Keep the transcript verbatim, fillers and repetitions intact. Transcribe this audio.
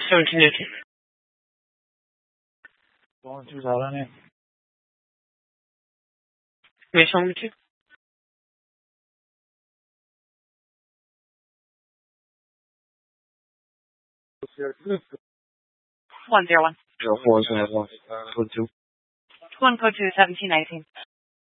seventeen eighteen. कौन सी सारा ने May I with you? One zero one. zero four zero one two two. One code two seventeen eighteen.